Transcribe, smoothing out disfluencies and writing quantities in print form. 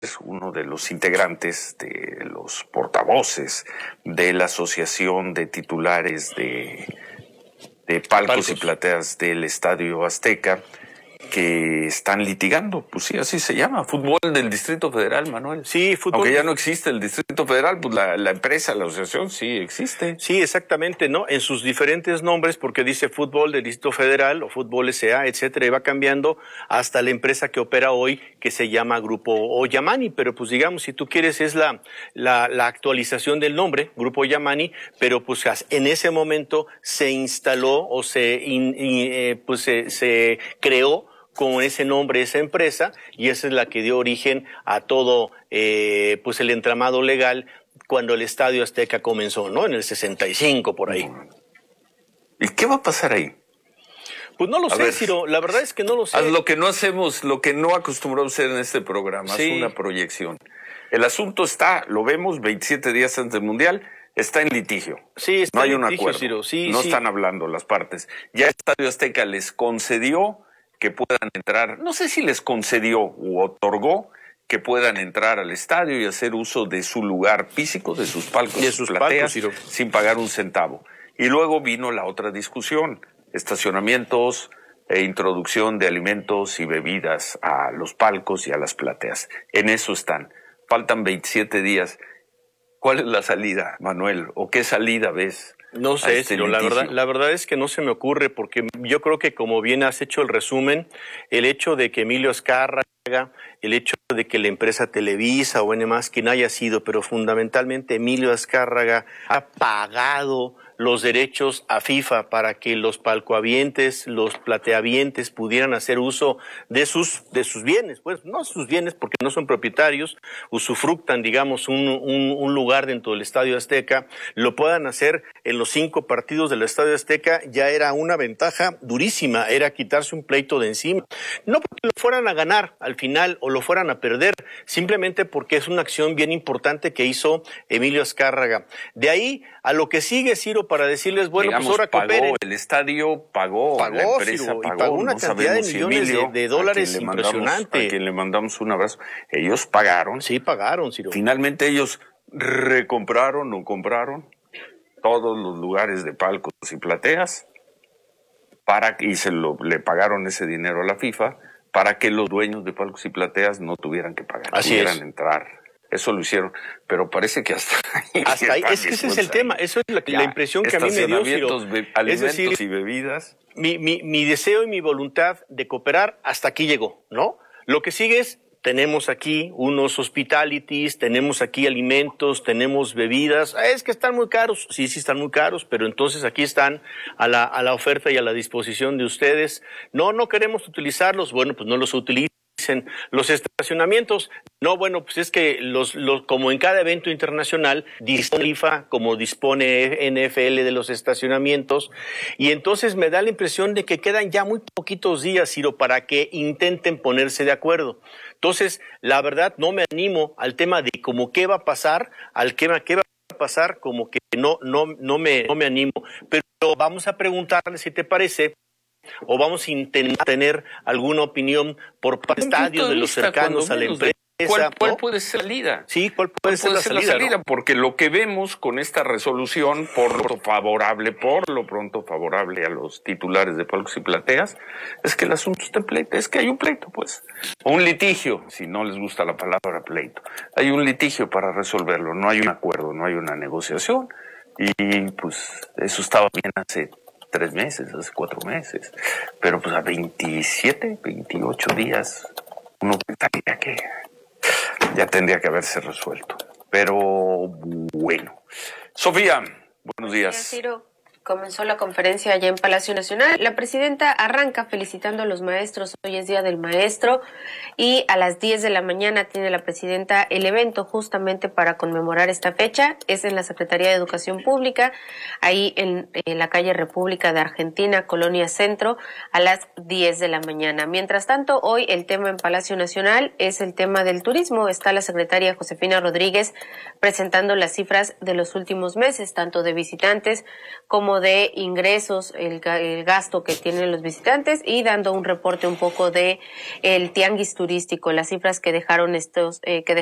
uno de los integrantes de los portavoces de la Asociación de Titulares de palcos y plateas del Estadio Azteca, que están litigando, pues sí, así se llama, fútbol del Distrito Federal, Manuel. Sí, fútbol. Aunque ya no existe el Distrito Federal, pues la empresa, la asociación sí existe. Sí, exactamente, ¿no? En sus diferentes nombres, porque dice fútbol del Distrito Federal o fútbol S.A., etcétera, y va cambiando hasta la empresa que opera hoy, que se llama Grupo Oyamani, pero pues digamos, si tú quieres, es la actualización del nombre, Grupo Oyamani, pero pues en ese momento se instaló o se creó con ese nombre, esa empresa, y esa es la que dio origen a todo pues el entramado legal cuando el Estadio Azteca comenzó, ¿no? En el 65, por ahí. ¿Y qué va a pasar ahí? Pues no lo sé, Ciro, la verdad es que no lo sé. Haz lo que no hacemos, lo que no acostumbramos a hacer en este programa, sí. Es una proyección. El asunto está, lo vemos 27 días antes del Mundial, está en litigio. Sí, está no hay en un litigio, acuerdo. Ciro. Sí, no sí. Están hablando las partes. Ya el Estadio Azteca les concedió que puedan entrar, no sé si les concedió u otorgó que puedan entrar al estadio y hacer uso de su lugar físico, de sus palcos y sus plateas, sin pagar un centavo. Y luego vino la otra discusión, estacionamientos e introducción de alimentos y bebidas a los palcos y a las plateas. En eso están. Faltan 27 días. ¿Cuál es la salida, Manuel? ¿O qué salida ves? No sé, Ciro, la verdad es que no se me ocurre, porque yo creo que, como bien has hecho el resumen, el hecho de que Emilio Azcárraga, el hecho de que la empresa Televisa o N+, quien haya sido, pero fundamentalmente Emilio Azcárraga ha pagado los derechos a FIFA para que los palcohabientes, los plateahabientes pudieran hacer uso de sus bienes, pues no sus bienes porque no son propietarios, usufructan, digamos, un lugar dentro del Estadio Azteca, lo puedan hacer en los 5 partidos del Estadio Azteca, ya era una ventaja durísima, era quitarse un pleito de encima. No porque lo fueran a ganar al final o lo fueran a perder, simplemente porque es una acción bien importante que hizo Emilio Azcárraga. De ahí a lo que sigue, Ciro, para decirles, bueno, digamos, pues ahora cooperen. El estadio pagó, la empresa Ciro, pagó, y pagó una cantidad de millones de dólares impresionante. A quien le mandamos un abrazo. Ellos pagaron. Sí, pagaron, Ciro. Finalmente ellos recompraron o compraron todos los lugares de palcos y plateas y le pagaron ese dinero a la FIFA para que los dueños de palcos y plateas no tuvieran que pagar, pudieran entrar. Eso lo hicieron, pero parece que hasta ahí, es que ese es el tema, eso es la impresión que a mí me dio, Ciro. Alimentos es decir, y bebidas. Mi deseo y mi voluntad de cooperar hasta aquí llegó, ¿no? Lo que sigue es, tenemos aquí unos hospitalities, tenemos aquí alimentos, tenemos bebidas. Es que están muy caros. Sí, están muy caros, pero entonces aquí están a la oferta y a la disposición de ustedes. No queremos utilizarlos. Bueno, pues no los utilicen. Los estacionamientos, no, bueno, pues es que como en cada evento internacional, dispone FIFA, como dispone NFL de los estacionamientos, y entonces me da la impresión de que quedan ya muy poquitos días, Ciro, para que intenten ponerse de acuerdo. Entonces, la verdad, no me animo al tema de como qué va a pasar, qué va a pasar, como que no me animo, pero vamos a preguntarle si te parece, o vamos a intentar tener alguna opinión por parte del estadio, de los cercanos a la empresa. ¿Cuál puede ser la salida? Sí, ¿cuál puede ser la salida? ¿No? Porque lo que vemos con esta resolución, por lo pronto favorable a los titulares de palcos y plateas, es que el asunto está en pleito, es que hay un pleito, pues. O un litigio, si no les gusta la palabra pleito. Hay un litigio para resolverlo, no hay un acuerdo, no hay una negociación, y pues eso estaba bien hace 3 meses, hace 4 meses, pero pues a 27, 28 días, uno pensaría que ya tendría que haberse resuelto. Pero bueno. Sofía, buenos días. Ciro. Comenzó la conferencia allá en Palacio Nacional. La presidenta arranca felicitando a los maestros. Hoy es Día del Maestro y a las 10 de la mañana tiene la presidenta el evento justamente para conmemorar esta fecha. Es en la Secretaría de Educación Pública, ahí en la calle República de Argentina, Colonia Centro, a las 10 de la mañana. Mientras tanto, hoy el tema en Palacio Nacional es el tema del turismo. Está la secretaria Josefina Rodríguez presentando las cifras de los últimos meses, tanto de visitantes como de ingresos, el gasto que tienen los visitantes, y dando un reporte un poco de el tianguis turístico, las cifras que dejaron